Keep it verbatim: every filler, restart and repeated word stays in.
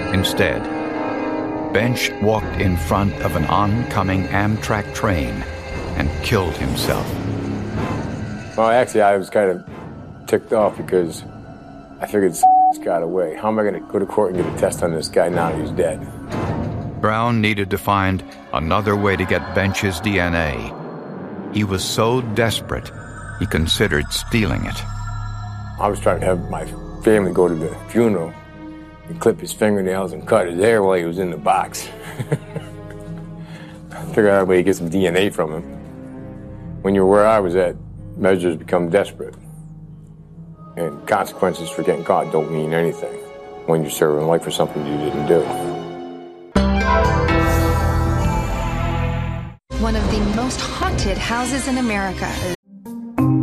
Instead, Bench walked in front of an oncoming Amtrak train and killed himself. Well, actually, I was kind of ticked off because I figured got away. How am I going to go to court and get a test on this guy now that he's dead? Brown needed to find another way to get Bench's D N A. He was so desperate, he considered stealing it. I was trying to have my family go to the funeral and clip his fingernails and cut his hair while he was in the box. Figure out a way to get some D N A from him. When you're where I was at, measures become desperate. And consequences for getting caught don't mean anything when you're serving life for something you didn't do. One of the most haunted houses in America.